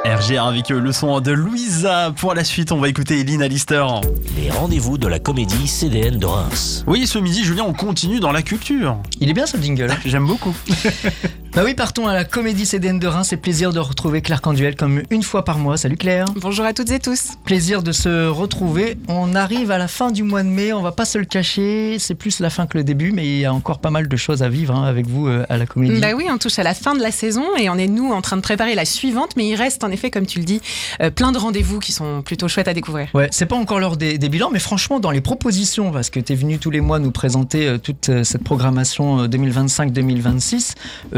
RGR avec le son de Louisa. Pour la suite, on va écouter Lina Lister. Les rendez-vous de la comédie CDN de Reims. Oui, ce midi, Julien, on continue dans la culture. Il est bien ce jingle. J'aime beaucoup. Bah oui, partons à la comédie CDN de Reims. C'est plaisir de retrouver Claire Canduel comme une fois par mois. Salut Claire. Bonjour à toutes et tous. Plaisir de se retrouver. On arrive à la fin du mois de mai, on va pas se le cacher. C'est plus la fin que le début, mais il y a encore pas mal de choses à vivre avec vous à la comédie. Bah oui, on touche à la fin de la saison et on est nous en train de préparer la suivante. Mais il reste en effet, comme tu le dis, plein de rendez-vous qui sont plutôt chouettes à découvrir. Ouais, c'est pas encore l'heure des bilans, mais franchement, dans les propositions, parce que tu es venu tous les mois nous présenter toute cette programmation 2025-2026,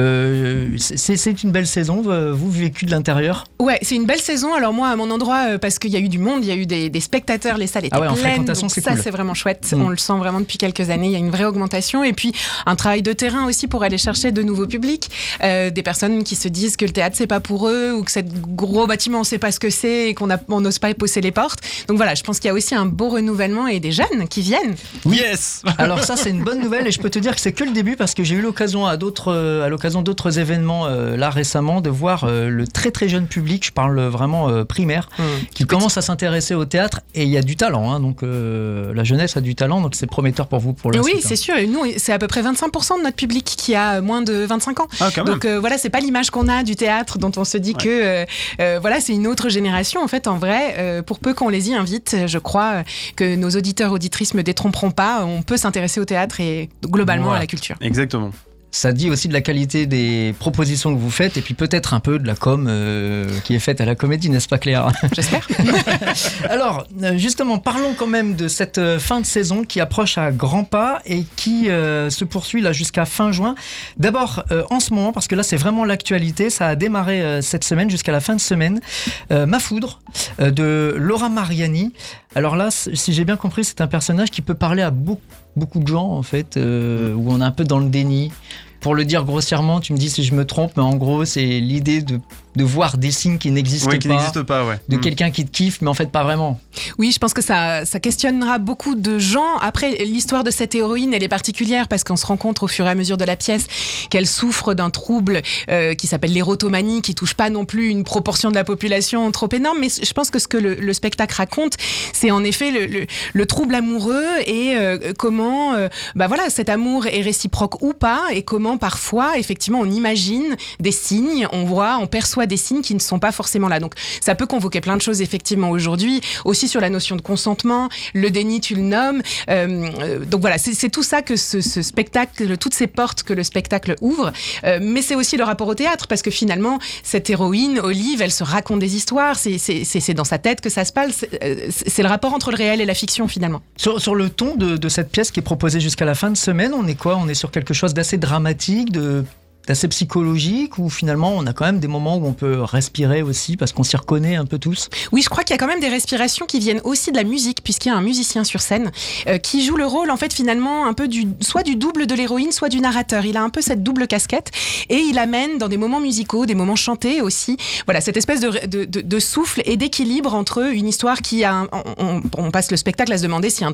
c'est une belle saison. Vous vécu de l'intérieur? Ouais, c'est une belle saison. Alors moi, à mon endroit, parce qu'il y a eu du monde, il y a eu des spectateurs, les salles étaient pleines. En fréquentation, donc c'est ça, cool. c'est vraiment chouette. On le sent vraiment depuis quelques années. Il y a une vraie augmentation. Et puis, un travail de terrain aussi pour aller chercher de nouveaux publics. Des personnes qui se disent que le théâtre, c'est pas pour eux, ou que ce gros bâtiment, on sait pas ce que c'est et qu'on n'ose pas pousser les portes. Donc voilà, je pense qu'il y a aussi un beau renouvellement et des jeunes qui viennent. Yes. Alors ça, c'est une bonne nouvelle et je peux te dire que c'est que le début parce que j'ai eu l'occasion à l'occasion d'autres événements là récemment de voir le très très jeune public, je parle vraiment primaire, qui commence à s'intéresser au théâtre et il y a du talent. Donc la jeunesse a du talent, donc c'est prometteur pour vous pour la suite. Oui, c'est sûr. Et nous, c'est à peu près 25% de notre public qui a moins de 25 ans. Ah, quand même. Donc voilà, c'est pas l'image qu'on a du théâtre dont on se dit que voilà, c'est une autre génération. En fait, en vrai, pour peu qu'on les y invite, je crois que nos auditeurs, auditrices me détromperont pas. On peut s'intéresser au théâtre et globalement à la culture. Exactement. Ça dit aussi de la qualité des propositions que vous faites et puis peut-être un peu de la com qui est faite à la comédie, n'est-ce pas Claire? J'espère. Alors, justement, parlons quand même de cette fin de saison qui approche à grands pas et qui se poursuit là jusqu'à fin juin. D'abord, en ce moment, parce que là c'est vraiment l'actualité, ça a démarré cette semaine jusqu'à la fin de semaine. Ma foudre de Laura Mariani. Alors là, si j'ai bien compris, c'est un personnage qui peut parler à beaucoup de gens en fait, où on est un peu dans le déni. Pour le dire grossièrement, tu me dis si je me trompe, mais en gros, c'est l'idée de voir des signes qui n'existent pas, ouais. de quelqu'un qui te kiffe, mais en fait pas vraiment. Oui, je pense que ça questionnera beaucoup de gens. Après, l'histoire de cette héroïne, elle est particulière parce qu'on se rend compte au fur et à mesure de la pièce qu'elle souffre d'un trouble qui s'appelle l'érotomanie, qui touche pas non plus une proportion de la population trop énorme. Mais je pense que ce que le spectacle raconte, c'est en effet le trouble amoureux et comment voilà, cet amour est réciproque ou pas et comment parfois, effectivement, on imagine des signes, on perçoit des signes qui ne sont pas forcément là. Donc, ça peut convoquer plein de choses, effectivement, aujourd'hui. Aussi sur la notion de consentement, le déni, tu le nommes. Donc voilà, c'est tout ça que ce spectacle, toutes ces portes que le spectacle ouvre. Mais c'est aussi le rapport au théâtre, parce que finalement, cette héroïne, Olive, elle se raconte des histoires. C'est dans sa tête que ça se passe. C'est le rapport entre le réel et la fiction, finalement. Sur le ton de cette pièce qui est proposée jusqu'à la fin de semaine, on est quoi? On est sur quelque chose d'assez dramatique, d'assez psychologique, ou finalement on a quand même des moments où on peut respirer aussi parce qu'on s'y reconnaît un peu tous? Oui, je crois qu'il y a quand même des respirations qui viennent aussi de la musique, puisqu'il y a un musicien sur scène qui joue le rôle en fait finalement un peu soit du double de l'héroïne, soit du narrateur. Il a un peu cette double casquette et il amène dans des moments musicaux, des moments chantés aussi, voilà, cette espèce de souffle et d'équilibre entre une histoire qui a on passe le spectacle à se demander si un